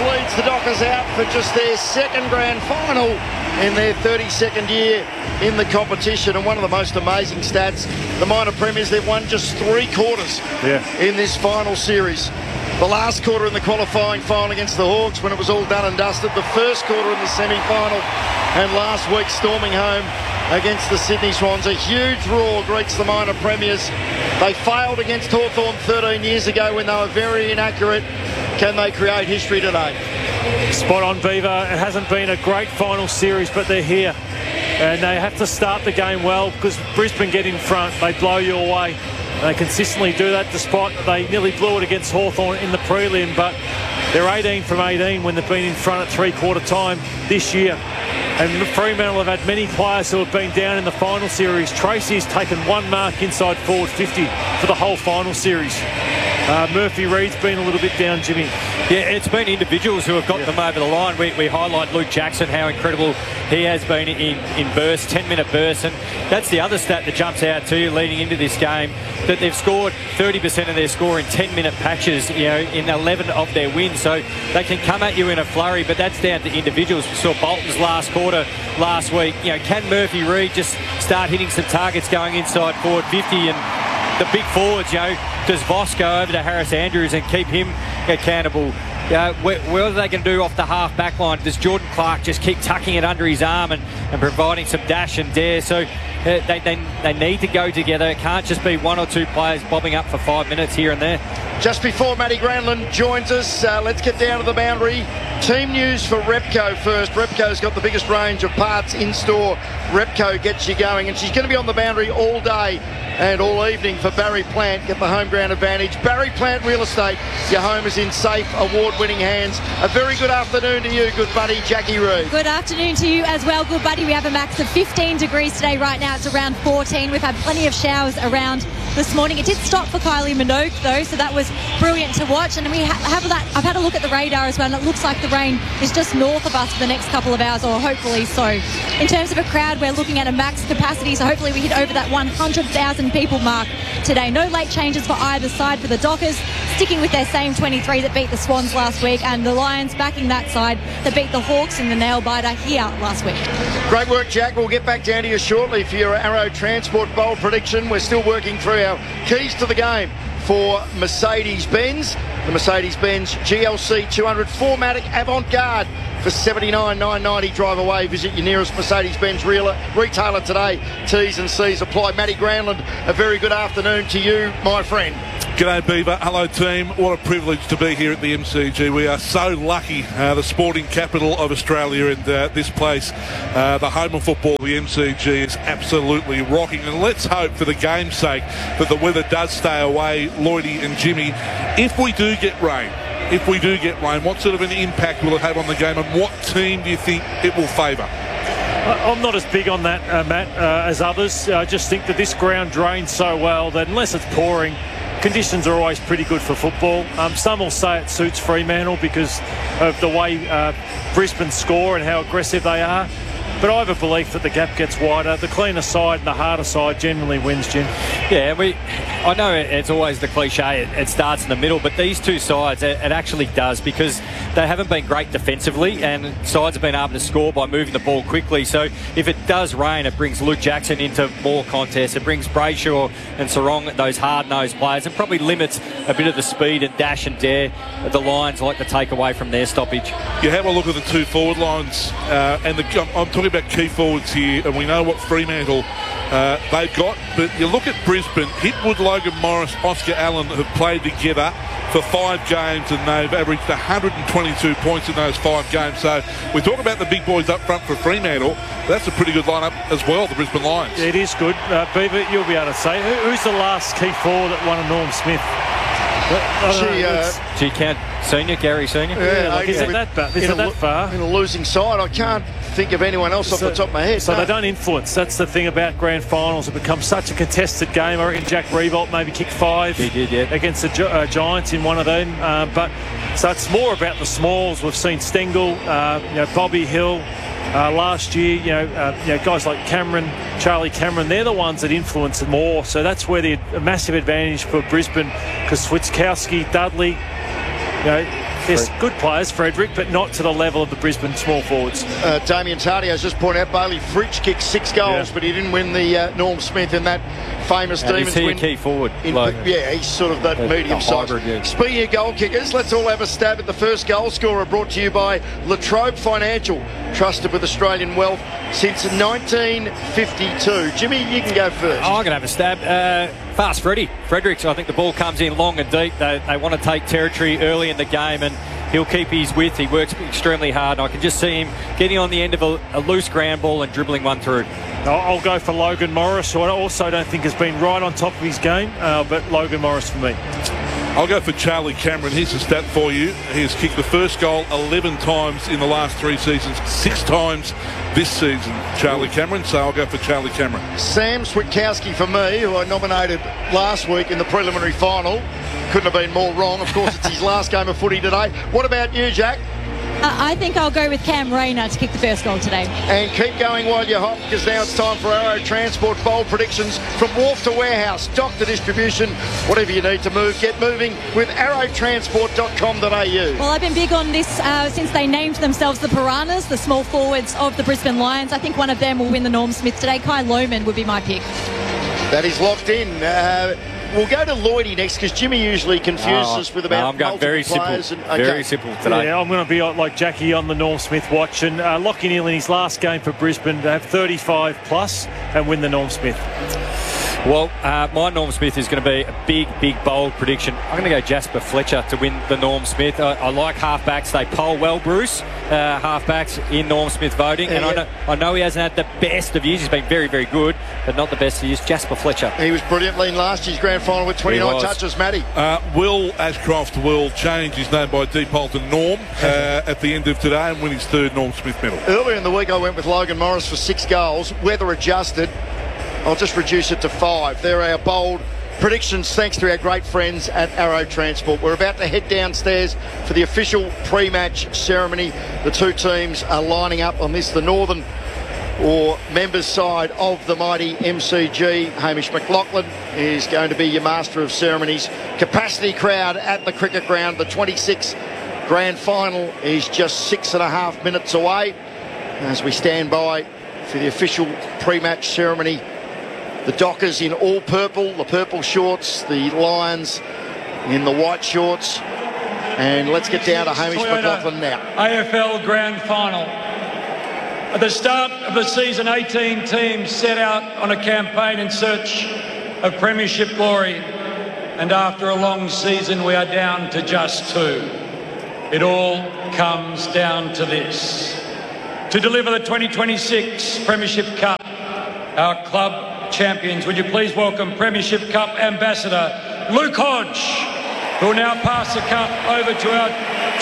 leads the Dockers out for just their second grand final in their 32nd year in the competition. And one of the most amazing stats, the minor premiers, they've won just 3 quarters in this final series. The last quarter in the qualifying final against the Hawks when it was all done and dusted. The first quarter in the semi-final. And last week storming home against the Sydney Swans. A huge roar greets the minor premiers. They failed against Hawthorn 13 years ago when they were very inaccurate. Can they create history today? Spot on, Beaver. It hasn't been a great final series, but they're here. And they have to start the game well because Brisbane get in front. They blow you away. They consistently do that despite they nearly blew it against Hawthorn in the prelim, but they're 18 from 18 when they've been in front at three-quarter time this year. And Fremantle have had many players who have been down in the final series. Tracy's taken 1 mark inside forward 50 for the whole final series. Murphy Reid's been a little bit down, Jimmy. Yeah, it's been individuals who have got them over the line. We highlight Luke Jackson, how incredible he has been in bursts, 10-minute bursts. And that's the other stat that jumps out to you leading into this game, that they've scored 30% of their score in 10-minute patches, in 11 of their wins. So they can come at you in a flurry, but that's down to individuals. We saw Bolton's last quarter last week. Can Murphy Reid just start hitting some targets going inside forward 50? And the big forwards, does Voss go over to Harris Andrews and keep him accountable? What are they going to do off the half back line? Does Jordan Clark just keep tucking it under his arm and providing some dash and dare? So they need to go together. It can't just be 1 or 2 players bobbing up for 5 minutes here and there. Just before Matty Granlund joins us, let's get down to the boundary. Team news for Repco first. Repco's got the biggest range of parts in store. Repco gets you going, and she's going to be on the boundary all day and all evening for Barry Plant. Get the home ground advantage. Barry Plant Real Estate. Your home is in safe, award-winning hands. A very good afternoon to you, good buddy, Jackie Reid. Good afternoon to you as well, good buddy. We have a max of 15 degrees today. Right now it's around 14. We've had plenty of showers around this morning. It did stop for Kylie Minogue though, so that was brilliant to watch. And we have that. I've had a look at the radar as well, and it looks like the rain is just north of us for the next couple of hours, or hopefully so. In terms of a crowd, we're looking at a max capacity, so hopefully we hit over that 100,000 people mark today. No late changes for either side for the Dockers, sticking with their same 23 that beat the Swans last week, and the Lions backing that side that beat the Hawks in the nail-biter here last week. Great work, Jack. We'll get back down to you shortly for your Arrow Transport Bowl prediction. We're still working through our keys to the game for Mercedes-Benz. The Mercedes-Benz GLC 200 4MATIC Avant-Garde for $79,990. Drive away. Visit your nearest Mercedes-Benz retailer today. T's and C's apply. Matty Granlund, a very good afternoon to you, my friend. G'day, Beaver. Hello, team. What a privilege to be here at the MCG. We are so lucky, the sporting capital of Australia, and this place, the home of football, the MCG, is absolutely rocking. And let's hope, for the game's sake, that the weather does stay away, Lloydie and Jimmy. If we do get rain, what sort of an impact will it have on the game, and what team do you think it will favour? I'm not as big on that, Matt, as others. I just think that this ground drains so well that unless it's pouring, conditions are always pretty good for football. Some will say it suits Fremantle because of the way Brisbane score and how aggressive they are. But I have a belief that the gap gets wider. The cleaner side and the harder side generally wins, Jim. Yeah, I know it's always the cliche, it starts in the middle, but these two sides, it actually does, because they haven't been great defensively, and sides have been able to score by moving the ball quickly. So if it does rain, it brings Luke Jackson into more contests. It brings Brayshaw and Sarong, those hard-nosed players, and probably limits a bit of the speed and dash and dare the Lions like to take away from their stoppage. You have a look at the two forward lines, and I'm talking about key forwards here, and we know what Fremantle they've got, but you look at Brisbane. Hipwood, Logan Morris, Oscar Allen have played together for 5 games, and they've averaged 122 points in those 5 games. So we talk about the big boys up front for Fremantle. That's a pretty good lineup as well, the Brisbane Lions. It is good. Beaver, you'll be able to say. Who's the last key forward that won a Norm Smith? Do you count Senior, Gary Senior? Yeah, is it that far? In a losing side, I can't think of anyone else off the top of my head. So they don't influence. That's the thing about grand finals. It becomes such a contested game. I reckon Jack Revolt maybe kicked 5 against the Giants in one of them. But so it's more about the smalls. We've seen Stengel, Bobby Hill. Last year, guys like Cameron, Charlie Cameron, they're the ones that influence it more. So that's where a massive advantage for Brisbane, because Switkowski, Dudley, There's good players, Frederick, but not to the level of the Brisbane small forwards. Damien Tardy has just pointed out Bailey Fritsch kicked 6 goals, but he didn't win the Norm Smith in that famous Demons is he win. a key forward? Yeah, he's sort of that medium size. Speaking of goal kickers, let's all have a stab at the first goal scorer, brought to you by Latrobe Financial, trusted with Australian wealth since 1952. Jimmy, you can go first. I'm going to have a stab. Fast Freddie. Fredericks, I think the ball comes in long and deep. They want to take territory early in the game, and he'll keep his width. He works extremely hard. I can just see him getting on the end of a loose ground ball and dribbling one through. I'll go for Logan Morris, who I also don't think has been right on top of his game, but Logan Morris for me. I'll go for Charlie Cameron. Here's a stat for you. He has kicked the first goal 11 times in the last 3 seasons, 6 times this season, Charlie Cameron. So I'll go for Charlie Cameron. Sam Switkowski for me, who I nominated last week in the preliminary final. Couldn't have been more wrong. Of course, it's his last game of footy today. What about you, Jack? I think I'll go with Cam Rayner to kick the first goal today. And keep going while you're hot, because now it's time for Arrow Transport bold predictions from wharf to warehouse, dock to distribution. Whatever you need to move, get moving with arrowtransport.com.au. Well, I've been big on this since they named themselves the Piranhas, the small forwards of the Brisbane Lions. I think one of them will win the Norm Smith today. Kai Lohmann would be my pick. That is locked in. We'll go to Lloydie next, because Jimmy usually confuses us with about I'm going very simple. Very simple today. Yeah, I'm going to be like Jackie on the Norm Smith watch, and Lachie Neale in his last game for Brisbane to have 35 plus and win the Norm Smith. Well, my Norm Smith is going to be a big, bold prediction. I'm going to go Jasper Fletcher to win the Norm Smith. I like halfbacks. They poll well, Bruce. Halfbacks in Norm Smith voting. And I know he hasn't had the best of years. He's been very, very good, but not the best of years. Jasper Fletcher. He was brilliantly in last year's grand final with 29 touches, Matty. Will Ashcroft will change his name by default to Norm at the end of today and win his 3rd Norm Smith medal. Earlier in the week, I went with Logan Morris for 6 goals, weather adjusted. I'll just reduce it to 5. There are our bold predictions, thanks to our great friends at Arrow Transport. We're about to head downstairs for the official pre-match ceremony. The 2 teams are lining up on this, the northern or members side of the mighty MCG. Hamish McLaughlin is going to be your master of ceremonies. Capacity crowd at the cricket ground. The 26th grand final is just 6.5 minutes away as we stand by for the official pre-match ceremony. The Dockers in all purple, the purple shorts, the Lions in the white shorts. And let's get down to Hamish McLaughlin now. AFL Grand Final. At the start of the season, 18 teams set out on a campaign in search of premiership glory. And after a long season, we are down to just 2. It all comes down to this. To deliver the 2026 Premiership Cup, our club champions, would you please welcome Premiership Cup Ambassador Luke Hodge, who will now pass the cup over to our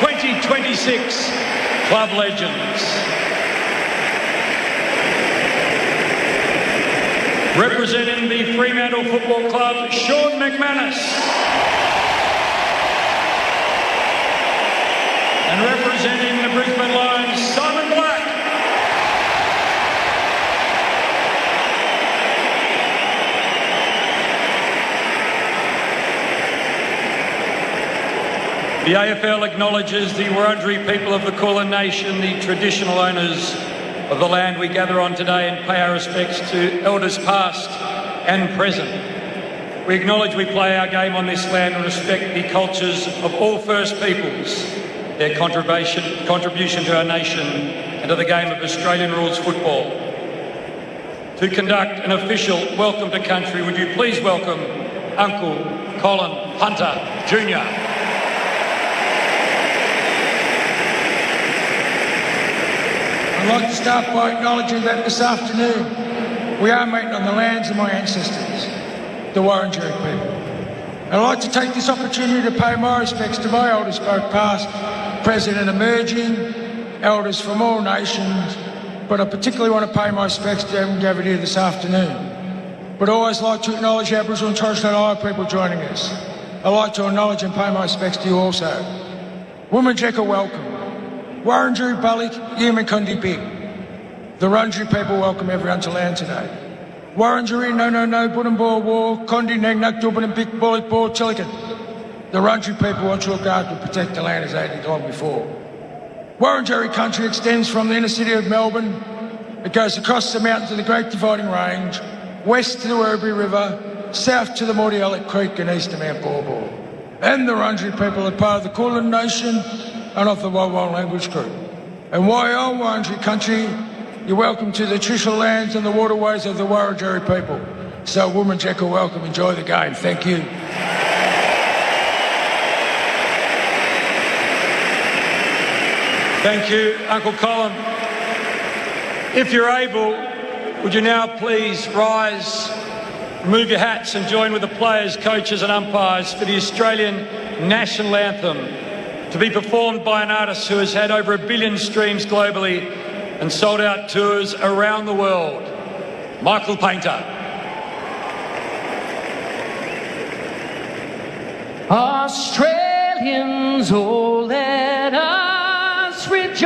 2026 club legends. Representing the Fremantle Football Club, Sean McManus. And representing the Brisbane Lions, Simon Black. The AFL acknowledges the Wurundjeri people of the Kulin Nation, the traditional owners of the land we gather on today, and pay our respects to elders past and present. We acknowledge we play our game on this land and respect the cultures of all First Peoples, their contribution to our nation and to the game of Australian rules football. To conduct an official welcome to country, would you please welcome Uncle Colin Hunter Jr. I'd like to start by acknowledging that this afternoon we are meeting on the lands of my ancestors, the Wurundjeri people. And I'd like to take this opportunity to pay my respects to my elders, both past, present and emerging, elders from all nations, but I particularly want to pay my respects to everyone gathered here this afternoon. But I always like to acknowledge Aboriginal and Torres Strait Islander people joining us. I'd like to acknowledge and pay my respects to you also. Wominjeka, welcome. Wurundjeri Balik, Yimikundi Big. The Wurundjeri people welcome everyone to land today. Wurundjeri, no, Budambor War, Kondi Nagnak, Dubban and Big Bolik Bor Chilikan. The Wurundjeri people want to look after and protect the land as they did long before. Wurundjeri country extends from the inner city of Melbourne. It goes across the mountains of the Great Dividing Range, west to the Werribee River, south to the Mordialloc Creek and east to Mount Baw Baw. And the Wurundjeri people are part of the Kulin Nation and of the Walwal language group. And while Wurundjeri country, you're welcome to the traditional lands and the waterways of the Wurundjeri people. So, Woomera, welcome. Enjoy the game. Thank you. Thank you, Uncle Colin. If you're able, would you now please rise, remove your hats and join with the players, coaches and umpires for the Australian National Anthem, to be performed by an artist who has had over 1 billion streams globally and sold out tours around the world, Michael Painter. Australians, oh let us rejoice.